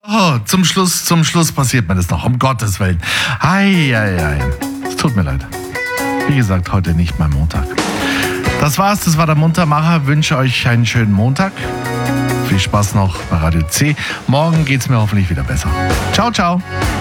Oh, zum Schluss passiert mir das noch, um Gottes Willen. Ei. Es tut mir leid. Wie gesagt, heute nicht mein Montag. Das war's, das war der Muntermacher. Wünsche euch einen schönen Montag. Viel Spaß noch bei Radio C. Morgen geht's mir hoffentlich wieder besser. Ciao.